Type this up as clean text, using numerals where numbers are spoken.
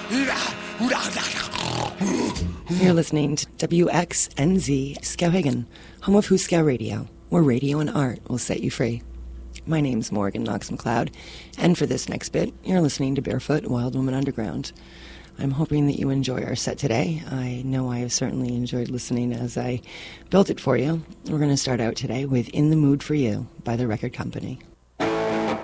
You're listening to WXNZ Skowhegan, home of Huskow Radio, where radio and art will set you free. My name's Morgan Knox McLeod, and for this next bit, you're listening to Barefoot Wild Woman Underground. I'm hoping that you enjoy our set today. I know I have certainly enjoyed listening as I built it for you. We're going to start out today with In the Mood for You by The Record Company.